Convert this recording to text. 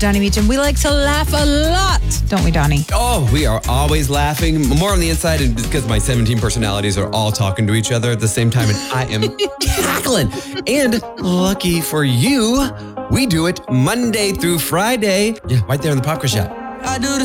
Donnie Meacham. We like to laugh a lot, don't we, Donnie? Oh, we are always laughing. More on the inside, and because my 17 personalities are all talking to each other at the same time, and I am cackling. And lucky for you, we do it Monday through Friday. Yeah, right there in the Popcorn Shop. I do the